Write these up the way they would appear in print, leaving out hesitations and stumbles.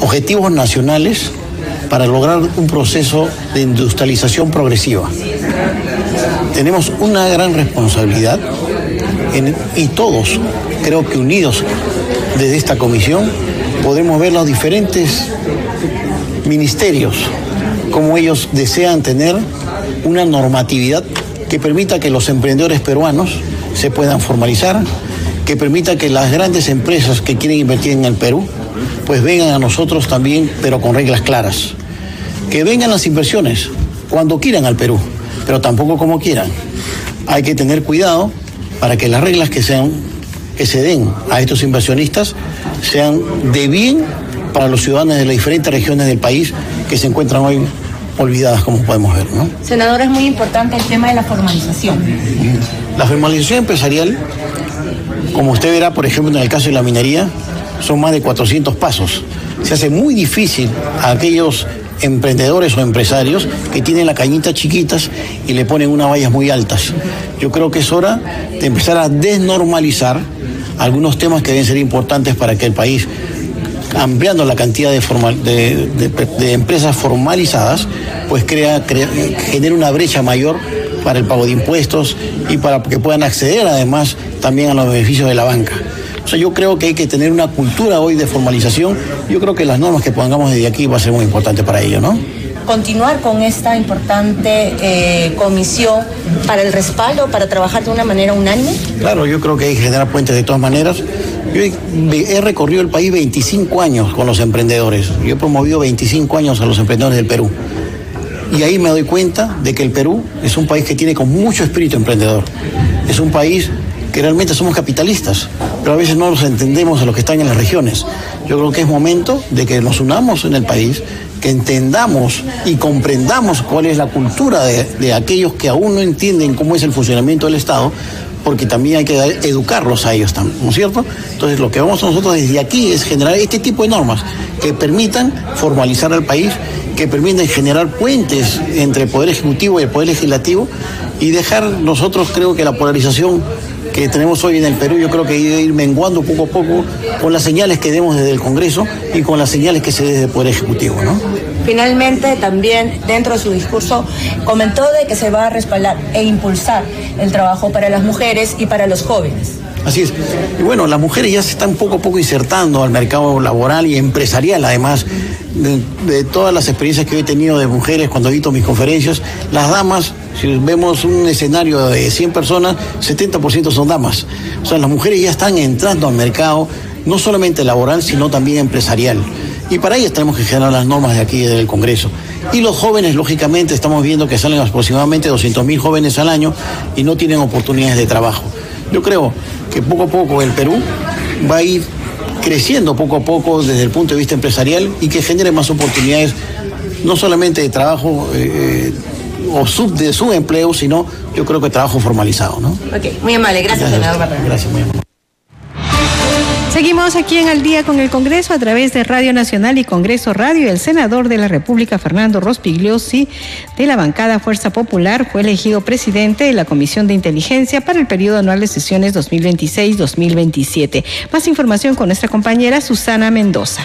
objetivos nacionales para lograr un proceso de industrialización progresiva. Tenemos una gran responsabilidad y todos, creo que unidos desde esta comisión, podremos ver los diferentes ministerios, como ellos desean tener una normatividad que permita que los emprendedores peruanos se puedan formalizar, que permita que las grandes empresas que quieren invertir en el Perú, pues vengan a nosotros también, pero con reglas claras. Que vengan las inversiones cuando quieran al Perú, pero tampoco como quieran. Hay que tener cuidado para que las reglas que se den a estos inversionistas sean de bien para los ciudadanos de las diferentes regiones del país que se encuentran hoy olvidadas, como podemos ver, ¿no? Senador, es muy importante el tema de la formalización. La formalización empresarial, como usted verá, por ejemplo, en el caso de la minería, son más de 400 pasos. Se hace muy difícil a aquellos emprendedores o empresarios que tienen las cañitas chiquitas y le ponen unas vallas muy altas. Yo creo que es hora de empezar a desnormalizar algunos temas que deben ser importantes para que el país, ampliando la cantidad de empresas formalizadas, pues genere una brecha mayor para el pago de impuestos y para que puedan acceder además también a los beneficios de la banca. O sea, yo creo que hay que tener una cultura hoy de formalización. Yo creo que las normas que pongamos desde aquí va a ser muy importante para ello, ¿no? Continuar con esta importante comisión para el respaldo, para trabajar de una manera unánime. Claro, yo creo que hay que generar puentes de todas maneras. Yo he recorrido el país 25 años con los emprendedores. Yo he promovido 25 años a los emprendedores del Perú. Y ahí me doy cuenta de que el Perú es un país que tiene con mucho espíritu emprendedor. Es un país que realmente somos capitalistas, pero a veces no los entendemos a los que están en las regiones. Yo creo que es momento de que nos unamos en el país, que entendamos y comprendamos cuál es la cultura de aquellos que aún no entienden cómo es el funcionamiento del Estado, porque también hay que educarlos a ellos también, ¿no es cierto? Entonces lo que vamos a nosotros desde aquí es generar este tipo de normas que permitan formalizar al país, que permitan generar puentes entre el Poder Ejecutivo y el Poder Legislativo y dejar nosotros, creo que la polarización que tenemos hoy en el Perú, yo creo que debe ir menguando poco a poco con las señales que demos desde el Congreso y con las señales que se dé desde el Poder Ejecutivo, ¿no? Finalmente, también dentro de su discurso comentó de que se va a respaldar e impulsar el trabajo para las mujeres y para los jóvenes. Así es. Y bueno, las mujeres ya se están poco a poco insertando al mercado laboral y empresarial, además de todas las experiencias que he tenido de mujeres cuando he visto mis conferencias. Las damas, si vemos un escenario de 100 personas, 70% son damas. O sea, las mujeres ya están entrando al mercado, no solamente laboral, sino también empresarial. Y para ellas tenemos que generar las normas de aquí del Congreso. Y los jóvenes, lógicamente, estamos viendo que salen aproximadamente 200.000 jóvenes al año y no tienen oportunidades de trabajo. Yo creo que poco a poco el Perú va a ir creciendo poco a poco desde el punto de vista empresarial y que genere más oportunidades, no solamente de trabajo o de subempleo, sino yo creo que trabajo formalizado, ¿no? Ok, muy amable. Gracias, senador Barrera. Gracias, muy amable. Seguimos aquí en Al Día con el Congreso a través de Radio Nacional y Congreso Radio. El senador de la República, Fernando Rospigliosi, de la bancada Fuerza Popular, fue elegido presidente de la Comisión de Inteligencia para el periodo anual de sesiones 2026-2027. Más información con nuestra compañera Susana Mendoza.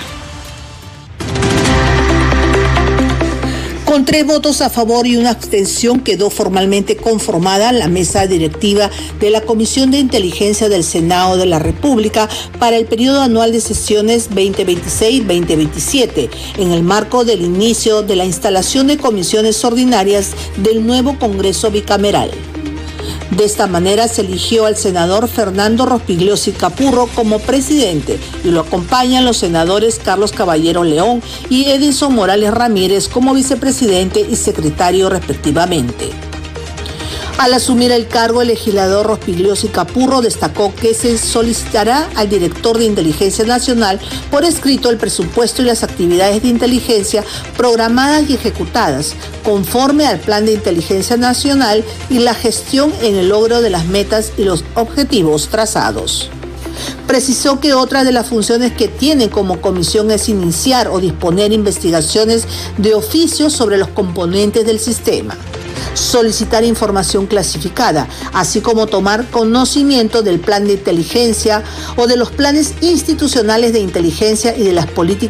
Con 3 votos a favor y una abstención quedó formalmente conformada la mesa directiva de la Comisión de Inteligencia del Senado de la República para el periodo anual de sesiones 2026-2027, en el marco del inicio de la instalación de comisiones ordinarias del nuevo Congreso bicameral. De esta manera se eligió al senador Fernando Rospigliosi Capurro como presidente y lo acompañan los senadores Carlos Caballero León y Edison Morales Ramírez como vicepresidente y secretario respectivamente. Al asumir el cargo, el legislador Rospigliosi Capurro destacó que se solicitará al director de Inteligencia Nacional por escrito el presupuesto y las actividades de inteligencia programadas y ejecutadas conforme al Plan de Inteligencia Nacional y la gestión en el logro de las metas y los objetivos trazados. Precisó que otra de las funciones que tiene como comisión es iniciar o disponer investigaciones de oficio sobre los componentes del sistema, solicitar información clasificada, así como tomar conocimiento del plan de inteligencia o de los planes institucionales de inteligencia y de las políticas